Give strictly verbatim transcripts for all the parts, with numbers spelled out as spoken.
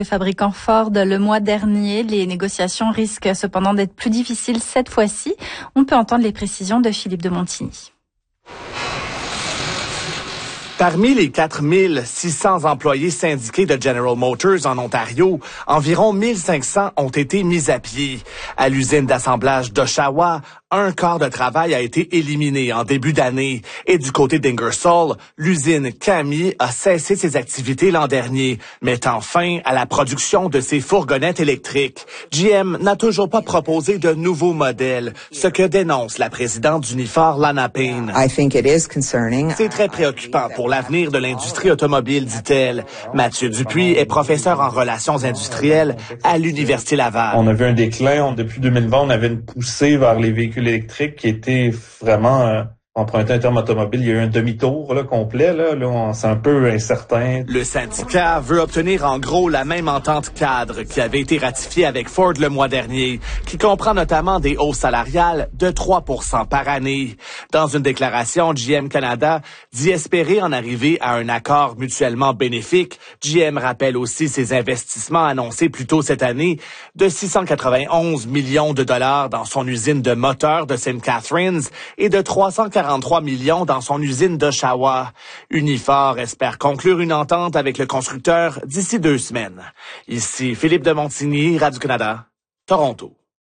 Le fabricant Ford le mois dernier. Les négociations risquent cependant d'être plus difficiles cette fois-ci. On peut entendre les précisions de Philippe de Montigny. Parmi les quatre mille six cents employés syndiqués de General Motors en Ontario, environ mille cinq cents ont été mis à pied. À l'usine d'assemblage d'Oshawa, un quart de travail a été éliminé en début d'année. Et du côté d'Ingersoll, l'usine Cami a cessé ses activités l'an dernier, mettant fin à la production de ses fourgonnettes électriques. G M n'a toujours pas proposé de nouveaux modèles, ce que dénonce la présidente d'Unifor, Lana Payne. C'est très préoccupant pour l'avenir de l'industrie automobile, dit-elle. Mathieu Dupuis est professeur en relations industrielles à l'Université Laval. On a vu un déclin. On, depuis deux mille vingt, on avait une poussée vers les véhicules électriques qui était vraiment... Euh emprunter un terme automobile, il y a eu un demi-tour là, complet, là, là on, c'est un peu incertain. Le syndicat veut obtenir en gros la même entente cadre qui avait été ratifiée avec Ford le mois dernier, qui comprend notamment des hausses salariales de trois pour cent par année. Dans une déclaration, G M Canada dit espérer en arriver à un accord mutuellement bénéfique. G M rappelle aussi ses investissements annoncés plus tôt cette année de six cent quatre-vingt-onze millions de dollars dans son usine de moteurs de Saint Catharines et de trois cent quarante-trois millions dans son usine d'Oshawa. Unifor espère conclure une entente avec le constructeur d'ici deux semaines. Ici Philippe de Montigny, Radio-Canada, Toronto.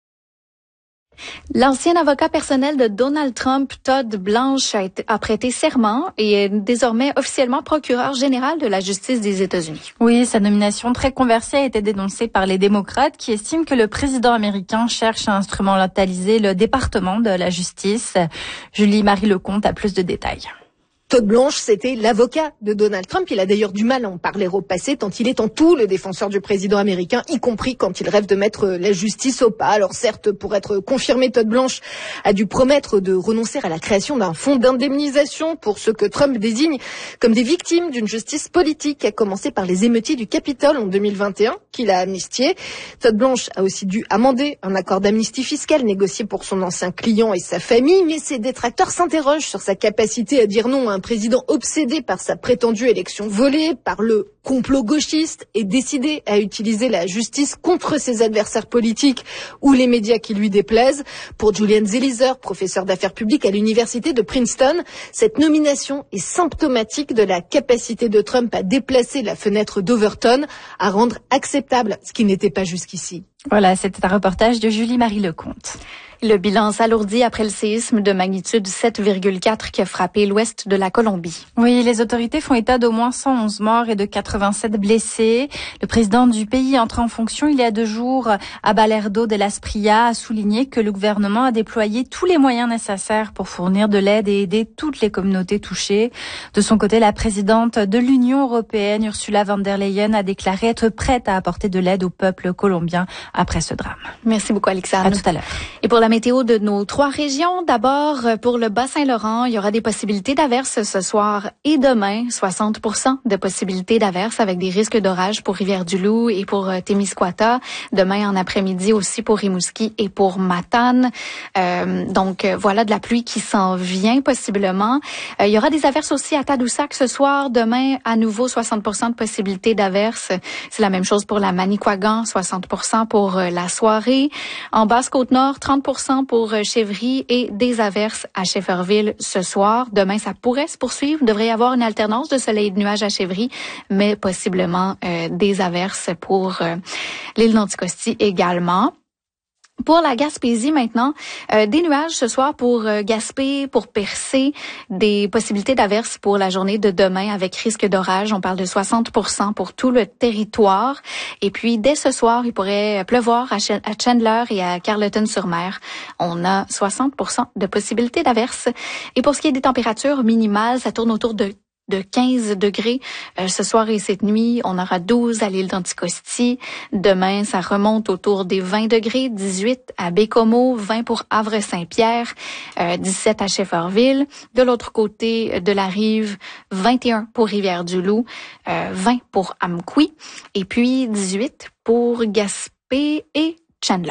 L'ancien avocat personnel de Donald Trump, Todd Blanche, a, été, a prêté serment et est désormais officiellement procureur général de la justice des États-Unis. Oui, sa nomination très controversée a été dénoncée par les démocrates qui estiment que le président américain cherche à instrumentaliser le département de la justice. Julie-Marie Lecomte a plus de détails. Todd Blanche, c'était l'avocat de Donald Trump. Il a d'ailleurs du mal à en parler au passé, tant il est en tout le défenseur du président américain, y compris quand il rêve de mettre la justice au pas. Alors certes, pour être confirmé, Todd Blanche a dû promettre de renoncer à la création d'un fonds d'indemnisation pour ceux que Trump désigne comme des victimes d'une justice politique, à commencer par les émeutiers du Capitole en deux mille vingt et un, qu'il a amnistié. Todd Blanche a aussi dû amender un accord d'amnistie fiscale négocié pour son ancien client et sa famille, mais ses détracteurs s'interrogent sur sa capacité à dire non à un président obsédé par sa prétendue élection volée, par le complot gauchiste et décidé à utiliser la justice contre ses adversaires politiques ou les médias qui lui déplaisent. Pour Julian Zelizer, professeur d'affaires publiques à l'université de Princeton, cette nomination est symptomatique de la capacité de Trump à déplacer la fenêtre d'Overton, à rendre acceptable ce qui n'était pas jusqu'ici. Voilà, c'était un reportage de Julie-Marie Lecomte. Le bilan s'alourdit après le séisme de magnitude sept virgule quatre qui a frappé l'ouest de la Colombie. Oui, les autorités font état d'au moins cent onze morts et de quatre-vingt-sept blessés. Le président du pays entré en fonction il y a deux jours, Abelardo de las Prias, a souligné que le gouvernement a déployé tous les moyens nécessaires pour fournir de l'aide et aider toutes les communautés touchées. De son côté, la présidente de l'Union européenne, Ursula von der Leyen, a déclaré être prête à apporter de l'aide au peuple colombien après ce drame. Merci beaucoup, Alexandre. À tout à l'heure. Et pour la météo de nos trois régions, d'abord, pour le Bas-Saint-Laurent, il y aura des possibilités d'averses ce soir et demain, soixante pour cent de possibilités d'averses avec des risques d'orage pour Rivière-du-Loup et pour euh, Témiscouata. Demain en après-midi aussi pour Rimouski et pour Matane. Euh, donc, euh, voilà de la pluie qui s'en vient possiblement. Euh, il y aura des averses aussi à Tadoussac ce soir. Demain, à nouveau, soixante pour cent de possibilités d'averses. C'est la même chose pour la Manicouagan, soixante pour cent pour euh, la soirée. En Basse-Côte-Nord, trente pour cent pour Chevry et des averses à Shefferville ce soir. Demain, ça pourrait se poursuivre. Il devrait y avoir une alternance de soleil et de nuages à Chevry, mais possiblement euh, des averses pour euh, l'île d'Anticosti également. Pour la Gaspésie maintenant, euh, des nuages ce soir pour euh, Gaspé, pour Percé, des possibilités d'averses pour la journée de demain avec risque d'orage. On parle de soixante pour cent pour tout le territoire. Et puis, dès ce soir, il pourrait pleuvoir à, Ch- à Chandler et à Carleton-sur-Mer. On a soixante pour cent de possibilités d'averses. Et pour ce qui est des températures minimales, ça tourne autour de de quinze degrés euh, ce soir et cette nuit. On aura douze à l'île d'Anticosti. Demain, ça remonte autour des vingt degrés, dix-huit à Bécomo, vingt pour Havre-Saint-Pierre, euh, dix-sept à Shefferville. De l'autre côté de la rive, vingt et un pour Rivière-du-Loup, euh, vingt pour Amqui et puis dix-huit pour Gaspé et Chandler.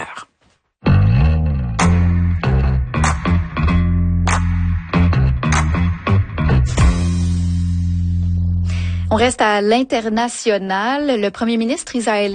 On reste à l'international. Le premier ministre israélien